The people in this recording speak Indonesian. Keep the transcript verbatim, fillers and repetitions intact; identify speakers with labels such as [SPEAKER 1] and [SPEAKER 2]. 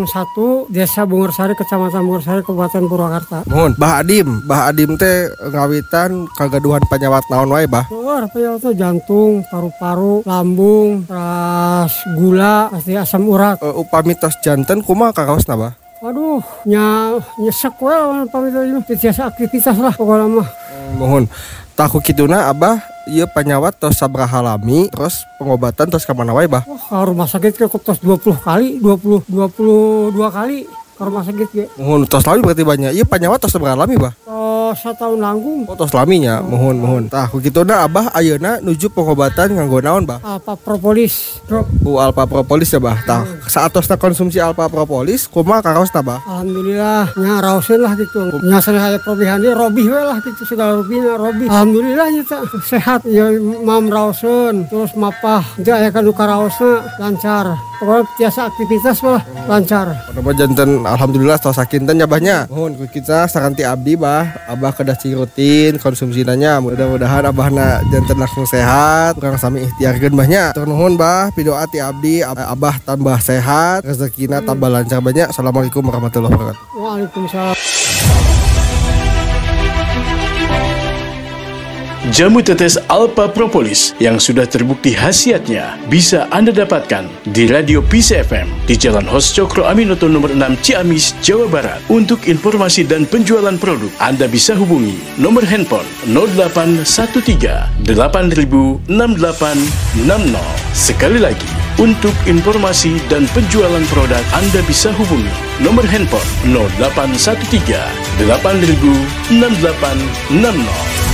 [SPEAKER 1] satu, Desa Bungursari, Kecamatan Bungursari, Kabupaten Purwakarta.
[SPEAKER 2] Mohon, Bah Adim, Bah Adim teh ngawitan kagaduhan penyawat naon wae, Bah?
[SPEAKER 1] Luar penyawat tuh jantung, paru-paru, lambung, terus gula, pasti asam urat.
[SPEAKER 2] Uh, upami tos janten kumaha kakaosna, Bah?
[SPEAKER 1] Waduh, nya nyesek we lawan pamito ieu tiasa aktivitas lah pokokna mah.
[SPEAKER 2] Mohon. Tahu kituna Abah ieu penyawat tos sabraha lami, terus pengobatan tos ka mana wae, Bah?
[SPEAKER 1] Wah, ka rumah sakit ke tos dua puluh kali, dua puluh dua puluh dua kali ke rumah sakit ge.
[SPEAKER 2] Mohon tos lami berarti banyak. Ieu penyawat tos sabraha lami, Bah?
[SPEAKER 1] Tos satahun langgung.
[SPEAKER 2] Oh, tos laminya. Mohon, mohon. Tah ku kituna Abah ayeuna nuju pengobatan nganggo naon, Bah?
[SPEAKER 1] Alpha Propolis drop.
[SPEAKER 2] U Alpha Propolis ya, Bah. Tah saatosna konsumsi Alpha Propolis kumaha kakaosna, Bah?
[SPEAKER 1] Alhamdulillah nya raoseun lah gitu. Nya saya probihan dia robih we lah gitu segala rubina robih. Alhamdulillah nya sehat ya mam raoseun terus mapah teu aya kanu karaosna lancar. Pokoknya biasa aktivitas lah lancar.
[SPEAKER 2] Pada janten alhamdulillah tos sakinten nya, Bahnya. Mohon ku kita sakanti abdi, Bah. Abah kedah cing rutin konsumsinanya. Mudah-mudahan abahna janten langsung sehat, urang sami ikhtiarkeun, Bahnya. Tur nuhun, Bah, pidoa ti abdi Abah tambah sehat, rezekina tambah lancar, Bahnya. Assalamualaikum warahmatullahi wabarakatuh.
[SPEAKER 1] Waalaikumsalam.
[SPEAKER 3] Jamu tetes Alpha Propolis yang sudah terbukti khasiatnya bisa Anda dapatkan di Radio P C F M di Jalan Hos Cokro Aminoto nomor enam Ciamis, Jawa Barat. Untuk informasi dan penjualan produk, Anda bisa hubungi nomor handphone nol delapan satu tiga delapan nol enam delapan enam nol. Sekali lagi, untuk informasi dan penjualan produk, Anda bisa hubungi nomor handphone nol delapan satu tiga delapan nol enam delapan enam nol.